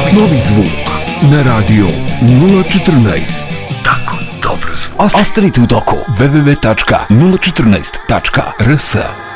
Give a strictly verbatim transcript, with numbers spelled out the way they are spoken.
Novi zvuk na radio nula četrnaest. Tako dobar zvuk. Ostanite u toku. w w w tačka nula četrnaest tačka r s